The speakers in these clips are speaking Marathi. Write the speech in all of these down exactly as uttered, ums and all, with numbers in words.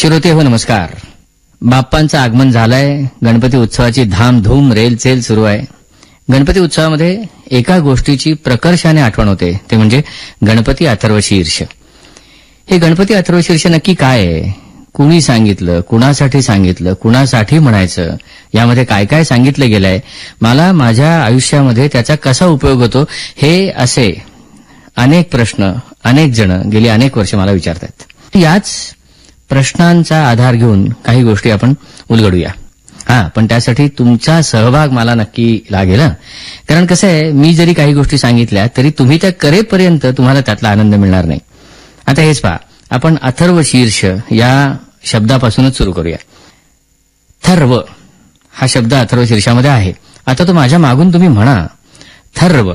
श्रोते हो नमस्कार. बाप्पांचं आगमन झालंय. गणपती उत्सवाची धामधूम रेलचेल सुरू आहे. गणपती उत्सवामध्ये एका गोष्टीची प्रकर्षाने आठवण होते, ते म्हणजे गणपती अथर्वशीर्ष. हे गणपती अथर्वशीर्ष नक्की काय आहे, कुणी सांगितलं, कुणासाठी सांगितलं, कुणासाठी म्हणायचं, यामध्ये काय काय सांगितलं गेलंय, मला माझ्या आयुष्यामध्ये त्याचा कसा उपयोग होतो, हे असे अनेक प्रश्न अनेक जण गेली अनेक वर्ष मला विचारतात. याच प्रश्नांचा आधार घेऊन काही गोष्टी आपण उलगडूया. हा पण त्यासाठी तुमचा सहभाग मला नक्की लागेल. कारण कसं आहे, मी जरी काही गोष्टी सांगितल्या तरी तुम्ही त्या करेपर्यंत तुम्हाला त्यातला आनंद मिळणार नाही. आता हेच पहा, आपण अथर्वशीर्ष या शब्दापासूनच सुरू करूया. थर्व हा शब्द अथर्वशीर्षामध्ये आहे. आता तो माझ्या मागून तुम्ही म्हणा, थर्व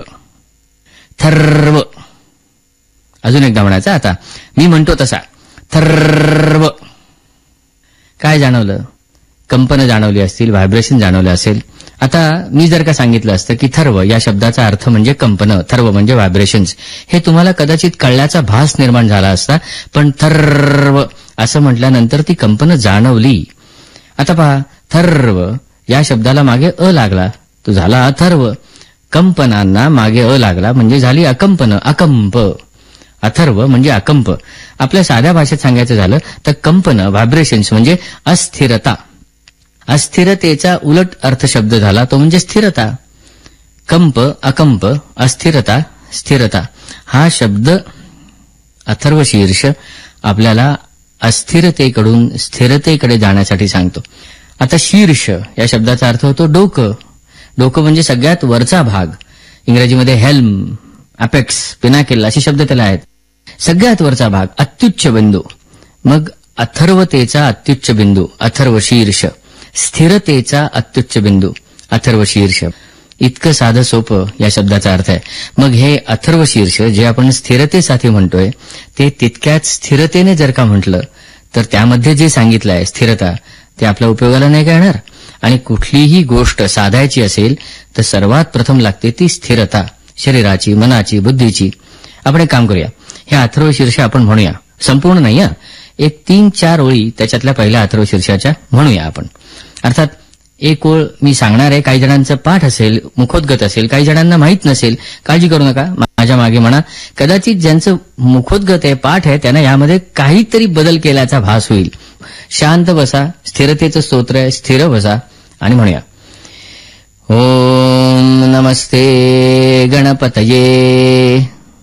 थर्व. अजून एकदा म्हणायचं. आता मी म्हणतो तसा, थर्व. काय जाणवलं? कंपन जाणवली असतील, व्हायब्रेशन जाणवलं असेल. आता मी जर का सांगितलं असतं की थर्व या शब्दाचा अर्थ म्हणजे कंपन, थर्व म्हणजे व्हायब्रेशन्स, हे तुम्हाला कदाचित कळल्याचा भास निर्माण झाला असता. पण थर्व असं म्हटल्यानंतर ती कंपन जाणवली. आता पहा, थर्व या शब्दाला मागे अ लागला, तो झाला अथर्व. कंपनांना मागे अ लागला म्हणजे झाली अकंपन, अकंप. अथर्व म्हणजे अकंप. आपल्या साध्या भाषेत सांगायचं झालं तर कंपन, व्हायब्रेशन्स म्हणजे अस्थिरता. अस्थिरतेचा उलट अर्थ शब्द झाला तो म्हणजे स्थिरता. कंप, अकंप, अस्थिरता, स्थिरता. हा शब्द अथर्वशीर्ष आपल्याला अस्थिरतेकडून स्थिरतेकडे जाण्यासाठी सांगतो. आता शीर्ष या शब्दाचा अर्थ होतो डोकं. डोकं म्हणजे सगळ्यात वरचा भाग. इंग्रजीमध्ये हेल्म, अपेक्स, पिनाकेल असे शब्द त्याला आहेत. सगळ्यात वरचा भाग, अत्युच्च बिंदू. मग अथर्वतेचा अत्युच्च बिंदू अथर्वशीर्ष, स्थिरतेचा अत्युच्च बिंदू अथर्वशीर्ष. इतकं साधं सोपं या शब्दाचा अर्थ आहे. मग हे अथर्वशीर्ष जे आपण स्थिरतेसाठी म्हणतोय, ते तितक्याच स्थिरतेने जर का म्हटलं तर त्यामध्ये जे सांगितलं आहे स्थिरता, ते आपल्या उपयोगाला नाही का येणार. आणि कुठलीही गोष्ट साधायची असेल तर सर्वात प्रथम लागते ती स्थिरता, शरीराची, मनाची, बुद्धीची. आपण एक काम करूया, हे अथर्वशीर्ष आपण म्हणूया. संपूर्ण नाही हा, एक तीन चार ओळी त्याच्यातल्या पहिल्या अथर्वशीर्षाच्या म्हणूया आपण. अर्थात एक ओळ मी सांगणार आहे, काही जणांचं पाठ असेल, मुखोद्गत असेल, काही जणांना माहीत नसेल. काळजी करू नका, माझ्या मागे म्हणा. कदाचित ज्यांचं मुखोद्गत आहे, पाठ आहे, त्यांना यामध्ये काहीतरी बदल केल्याचा भास होईल. शांत बसा, स्थिरतेचं स्तोत्र आहे, स्थिर बसा आणि म्हणूया. ओम नमस्ते गणपतये.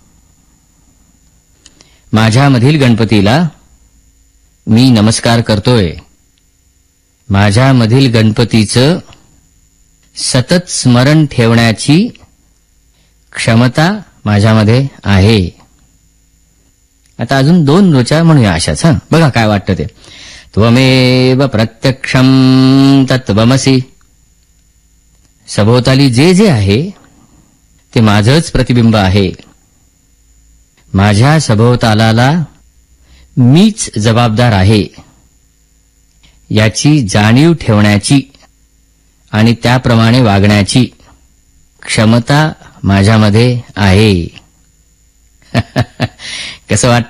माझ्यामधील गणपतीला मी नमस्कार करतोय. माझ्यामधील गणपतीचं सतत स्मरण ठेवण्याची क्षमता माझ्यामध्ये आहे. आता अजून दोन रोचा म्हणूया अशाच. हं, बघा काय वाटतं ते. त्वमेव प्रत्यक्षं तत्त्वमसि. सभोवताली जे जे आहे ते माझंच प्रतिबिंब आहे. माझ्या सभोवतालाला मीच जबाबदार आहे याची जाणीव ठेवण्याची आणि त्याप्रमाणे वागण्याची क्षमता माझ्यामध्ये आहे. कसं वाटतं?